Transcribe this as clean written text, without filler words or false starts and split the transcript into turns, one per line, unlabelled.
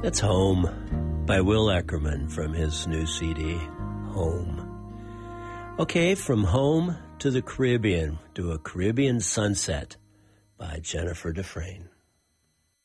That's Home by Will Eckerman from his new CD, Home. Okay, from home to the Caribbean, to a Caribbean sunset by Jennifer Dufresne.